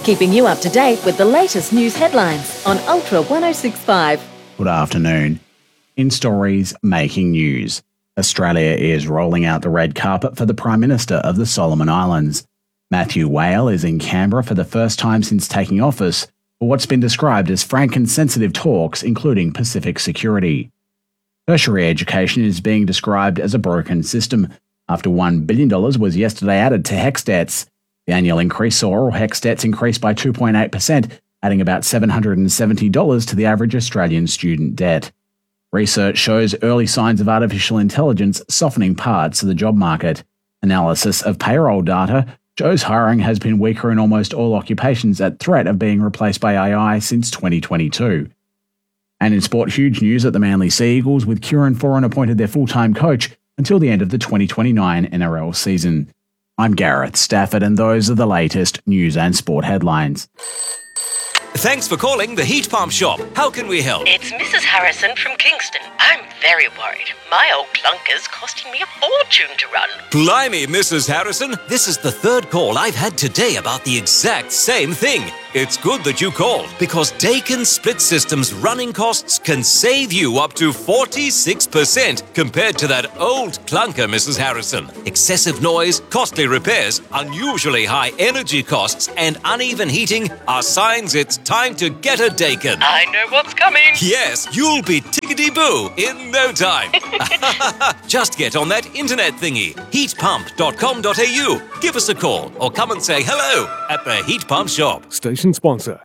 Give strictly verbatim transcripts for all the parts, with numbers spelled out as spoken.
keeping you up to date with the latest news headlines on Ultra one oh six point five. Good afternoon. In stories making news, Australia is rolling out the red carpet for the Prime Minister of the Solomon Islands. Matthew Whale is in Canberra for the first time since taking office for what's been described as frank and sensitive talks, including Pacific security. Tertiary education is being described as a broken system after one billion dollars was yesterday added to HECS debts. The annual increase saw all HECS debts increase by two point eight percent, adding about seven hundred seventy dollars to the average Australian student debt. Research shows early signs of artificial intelligence softening parts of the job market. Analysis of payroll data shows hiring has been weaker in almost all occupations at threat of being replaced by A I since twenty twenty-two. And in sport, huge news at the Manly Sea Eagles, with Kieran Foran appointed their full-time coach until the end of the twenty twenty-nine N R L season. I'm Gareth Stafford, and those are the latest news and sport headlines. Thanks for calling the Heat Pump Shop. How can we help? It's Missus Harrison from Kingston. I'm very worried. My old clunker's costing me a fortune to run. Blimey, Missus Harrison. This is the third call I've had today about the exact same thing. It's good that you called, because Dakin Split System's running costs can save you up to forty-six percent compared to that old clunker, Missus Harrison. Excessive noise, costly repairs, unusually high energy costs, and uneven heating are signs it's time to get a Dakin. I know what's coming. Yes, you'll be tickety-boo in no time. Just get on that internet thingy, heat pump dot com dot a u. Give us a call or come and say hello at the Heat Pump Shop. Station sponsor.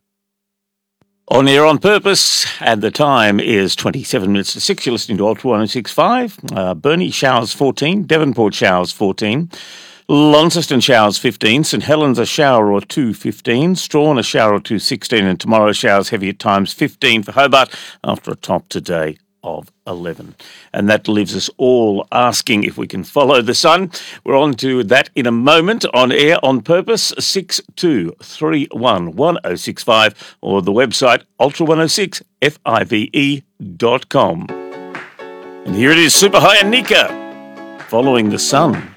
On Air on Purpose, and the time is twenty-seven minutes to six. You're listening to Ultra one oh six point five. Uh, Burnie showers fourteen, Devonport showers fourteen, Launceston showers fifteen, St Helens a shower or two fifteen, Strawn a shower or two sixteen, and tomorrow showers heavy at times fifteen for Hobart after a top today of eleven. And that leaves us all asking if we can follow the sun. We're on to that in a moment on Air on Purpose, six two three one one oh six five, or the website ultra one oh six five dot com. And here it is, Super High and Nika, Following the Sun.